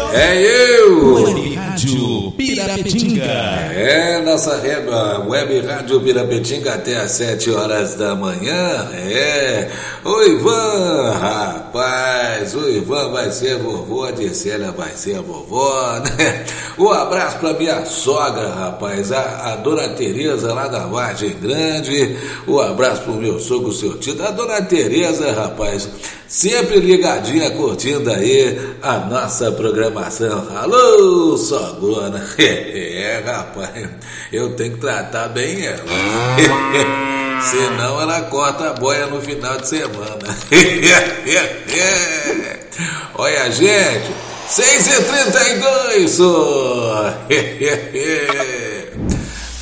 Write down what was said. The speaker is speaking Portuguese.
É eu! Web Rádio Pirapetinga. Nossa Web Rádio Pirapetinga até às 7 horas da manhã. O Ivan, rapaz, o Ivan vai ser vovô, a Dircélia vai ser a vovó, né? Um abraço pra minha sogra, rapaz, a dona Tereza lá da Vargem Grande. Um abraço pro meu sogro, seu Tito. A dona Tereza, rapaz, sempre ligadinha, curtindo aí a nossa programação. Alô, sogrona. Rapaz, eu tenho que tratar bem ela. Senão ela corta a boia no final de semana. Olha, gente, 6h32 só.